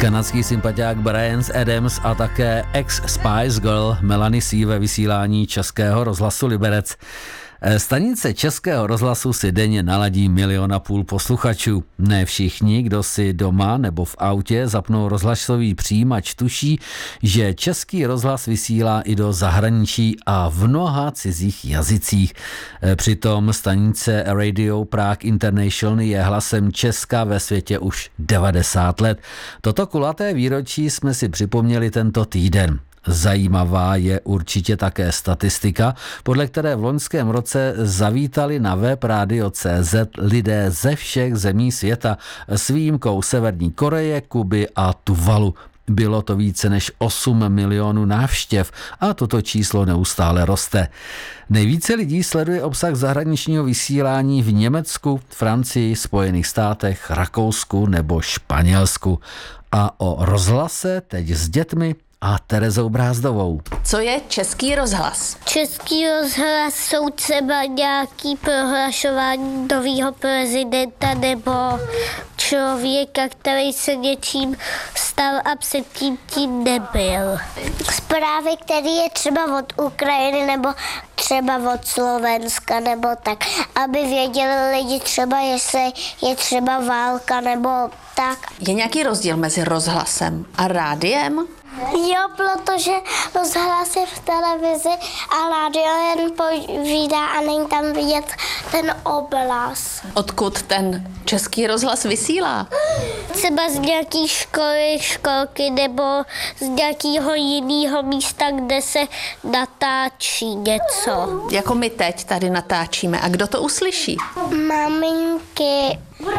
Kanadský sympatiák Bryan Adams a také ex-Spice Girl Melanie C ve vysílání Českého rozhlasu Liberec. Stanice Českého rozhlasu si denně naladí 1,5 milionu posluchačů. Ne všichni, kdo si doma nebo v autě zapnou rozhlasový přijímač, tuší, že Český rozhlas vysílá i do zahraničí a v mnoha cizích jazycích. Přitom stanice Radio Prague International je hlasem Česka ve světě už 90 let. Toto kulaté výročí jsme si připomněli tento týden. Zajímavá je určitě také statistika, podle které v loňském roce zavítali na web Radio.cz lidé ze všech zemí světa s výjimkou Severní Koreje, Kuby a Tuvalu. Bylo to více než 8 milionů návštěv a toto číslo neustále roste. Nejvíce lidí sleduje obsah zahraničního vysílání v Německu, Francii, Spojených státech, Rakousku nebo Španělsku. A o rozhlase teď s dětmi a Terezou Brázdovou. Co je Český rozhlas? Český rozhlas jsou třeba nějaký prohlašování nového prezidenta nebo člověka, který se něčím stal a předtím tím nebyl. Zprávy, které je třeba od Ukrajiny nebo třeba od Slovenska nebo tak, aby věděli lidi třeba, jestli je třeba válka nebo tak. Je nějaký rozdíl mezi rozhlasem a rádiem? Jo, protože rozhlas je v televizi a rádio jen povídá a není tam vidět ten obraz. Odkud ten Český rozhlas vysílá? Třeba z nějaký školy, školky nebo z nějakého jiného místa, kde se natáčí něco. Jako my teď tady natáčíme. A kdo to uslyší? Maminky.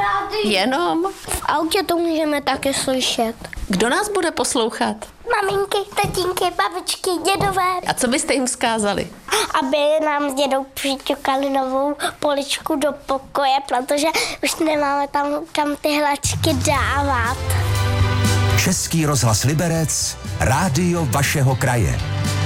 Jenom? V autě to můžeme taky slyšet. Kdo nás bude poslouchat? Maminky, tatínky, babičky, dědové. A co byste jim vzkázali? Aby nám s dědou přiťukali novou poličku do pokoje, protože už nemáme tam kam ty hlačky dávat. Český rozhlas Liberec, rádio vašeho kraje.